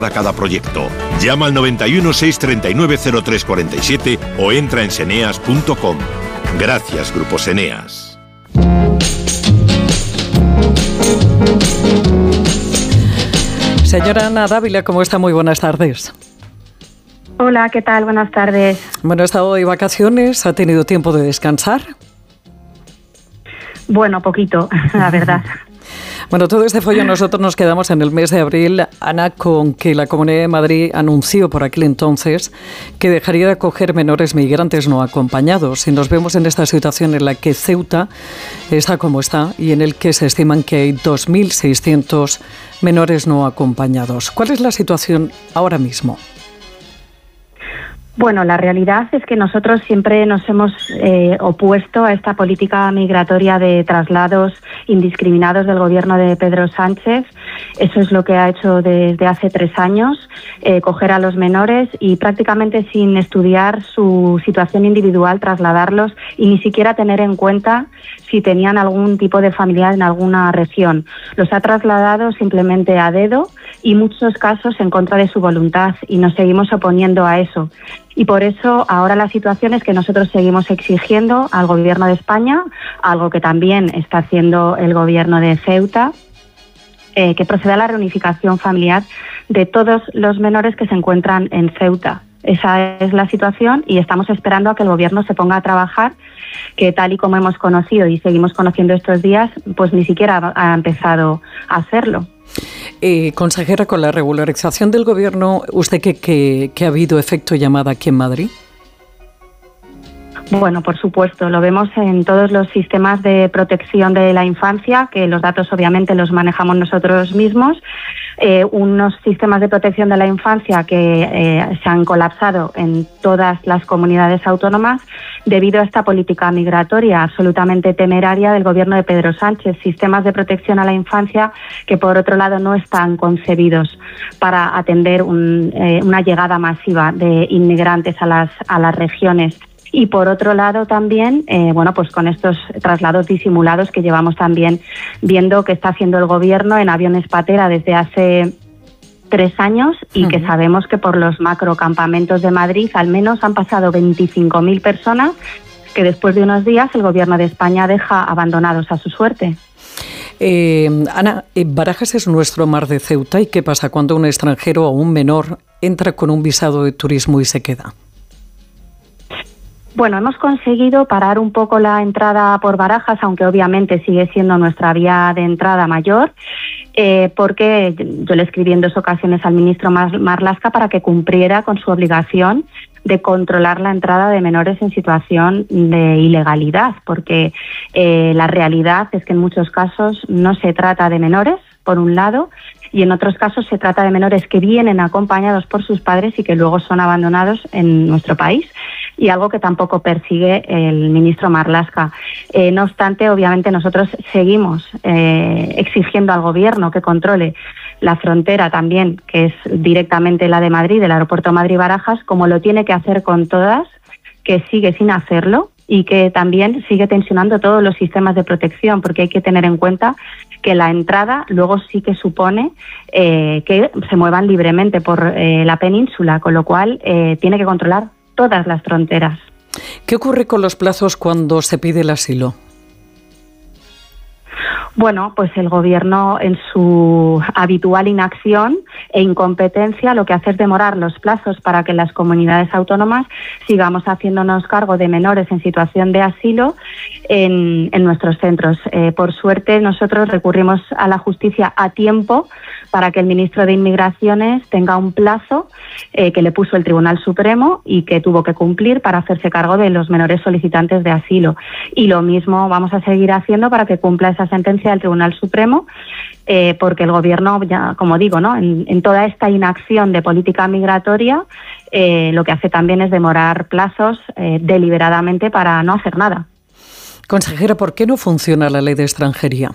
a cada proyecto. Llama al 91 639 0347 o entra en seneas.com. Gracias, Grupo Seneas. Señora Ana Dávila, ¿cómo está? Muy buenas tardes. Hola, ¿qué tal? Buenas tardes. Bueno, ¿ha estado de vacaciones? ¿Ha tenido tiempo de descansar? Bueno, poquito, la verdad. Bueno, todo este follón nosotros nos quedamos en el mes de abril, Ana, con que la Comunidad de Madrid anunció por aquel entonces que dejaría de acoger menores migrantes no acompañados. Y nos vemos en esta situación en la que Ceuta está como está y en el que se estiman que hay 2.600 menores no acompañados. ¿Cuál es la situación ahora mismo? Bueno, la realidad es que nosotros siempre nos hemos opuesto a esta política migratoria de traslados indiscriminados del gobierno de Pedro Sánchez. Eso es lo que ha hecho desde hace 3 años, coger a los menores y prácticamente sin estudiar su situación individual trasladarlos y ni siquiera tener en cuenta si tenían algún tipo de familiar en alguna región. Los ha trasladado simplemente a dedo y muchos casos en contra de su voluntad y nos seguimos oponiendo a eso. Y por eso ahora la situación es que nosotros seguimos exigiendo al Gobierno de España, algo que también está haciendo el Gobierno de Ceuta, que proceda a la reunificación familiar de todos los menores que se encuentran en Ceuta. Esa es la situación y estamos esperando a que el Gobierno se ponga a trabajar, que tal y como hemos conocido y seguimos conociendo estos días, pues ni siquiera ha empezado a hacerlo. Consejera, con la regularización del Gobierno, ¿usted que ha habido efecto llamada aquí en Madrid? Bueno, por supuesto, lo vemos en todos los sistemas de protección de la infancia, que los datos obviamente los manejamos nosotros mismos, unos sistemas de protección de la infancia que se han colapsado en todas las comunidades autónomas debido a esta política migratoria absolutamente temeraria del gobierno de Pedro Sánchez, sistemas de protección a la infancia que por otro lado no están concebidos para atender una llegada masiva de inmigrantes a las regiones. Y por otro lado también, pues con estos traslados disimulados que llevamos también viendo que está haciendo el gobierno en aviones patera desde hace 3 años y que sabemos que por los macrocampamentos de Madrid al menos han pasado 25.000 personas que después de unos días el gobierno de España deja abandonados a su suerte. Ana, Barajas es nuestro mar de Ceuta. ¿Y qué pasa cuando un extranjero o un menor entra con un visado de turismo y se queda? Bueno, hemos conseguido parar un poco la entrada por Barajas, aunque obviamente sigue siendo nuestra vía de entrada mayor, porque yo le escribí en 2 ocasiones al ministro Marlaska para que cumpliera con su obligación de controlar la entrada de menores en situación de ilegalidad, porque la realidad es que en muchos casos no se trata de menores, por un lado, y en otros casos se trata de menores que vienen acompañados por sus padres y que luego son abandonados en nuestro país, y algo que tampoco persigue el ministro Marlaska. No obstante, obviamente nosotros seguimos exigiendo al gobierno que controle la frontera también, que es directamente la de Madrid, del aeropuerto Madrid-Barajas, como lo tiene que hacer con todas, que sigue sin hacerlo y que también sigue tensionando todos los sistemas de protección, porque hay que tener en cuenta que la entrada luego sí que supone que se muevan libremente por la península, con lo cual tiene que controlar todas las fronteras. ¿Qué ocurre con los plazos cuando se pide el asilo? Bueno, pues el gobierno en su habitual inacción e incompetencia lo que hace es demorar los plazos para que las comunidades autónomas sigamos haciéndonos cargo de menores en situación de asilo en nuestros centros. Por suerte nosotros recurrimos a la justicia a tiempo para que el ministro de Inmigraciones tenga un plazo que le puso el Tribunal Supremo y que tuvo que cumplir para hacerse cargo de los menores solicitantes de asilo. Y lo mismo vamos a seguir haciendo para que cumpla esa sentencia del Tribunal Supremo, porque el gobierno, ya como digo, ¿no?, en toda esta inacción de política migratoria, lo que hace también es demorar plazos deliberadamente para no hacer nada. Consejera, ¿por qué no funciona la ley de extranjería?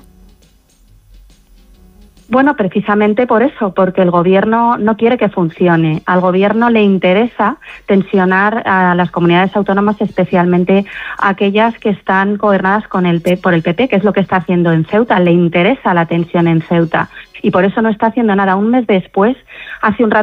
Bueno, precisamente por eso, porque el gobierno no quiere que funcione. Al gobierno le interesa tensionar a las comunidades autónomas, especialmente aquellas que están gobernadas por el PP, que es lo que está haciendo en Ceuta. Le interesa la tensión en Ceuta y por eso no está haciendo nada. Un mes después, hace un rato